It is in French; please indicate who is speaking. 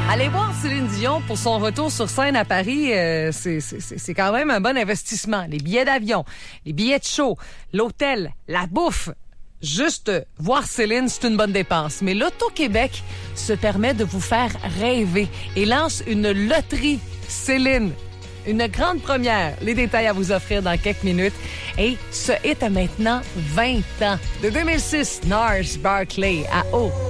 Speaker 1: Allez voir Céline Dion pour son retour sur scène à Paris, c'est quand même un bon investissement. Les billets d'avion, les billets de show, l'hôtel, la bouffe. Juste voir Céline, c'est une bonne dépense. Mais l'Auto-Québec se permet de vous faire rêver et lance une loterie Céline. Une grande première. Les détails à vous offrir dans quelques minutes. Et ce hit a maintenant 20 ans. De 2006, Gnarls Barkley à O.